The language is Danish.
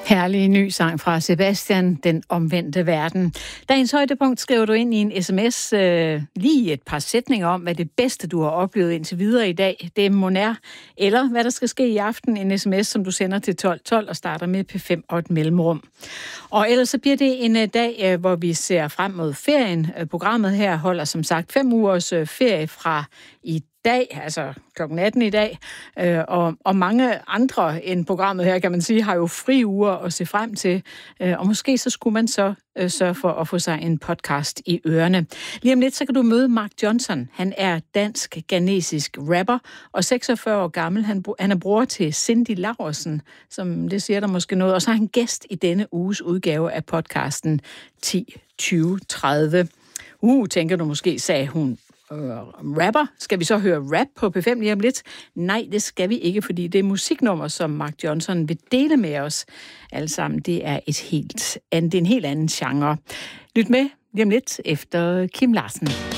Herlig ny sang fra Sebastian, Den omvendte verden. Dagens højdepunkt skriver du ind i en sms lige et par sætninger om, hvad det bedste, du har oplevet indtil videre i dag, det må er, eller hvad der skal ske i aften. En sms, som du sender til 1212 og starter med P5 og et mellemrum. Og ellers så bliver det en dag, hvor vi ser frem mod ferien. Programmet her holder som sagt 5 ugers ferie fra i dag, altså klokken 18 i dag, og mange andre end programmet her, kan man sige, har jo fri uger at se frem til, og måske så skulle man så sørge for at få sig en podcast i ørerne. Lige om lidt, så kan du møde Mark Johnson. Han er dansk-ghanesisk rapper og 46 år gammel. Han er bror til Cindy Laursen, som det siger der måske noget, og så er han gæst i denne uges udgave af podcasten 10-20-30. Tænker du måske, sagde hun, rapper. Skal vi så høre rap på P5 lige om lidt? Nej, det skal vi ikke, fordi det er musiknummer, som Mark Johnson vil dele med os alle sammen. Det er en helt anden genre. Lyt med lige om lidt efter Kim Larsen.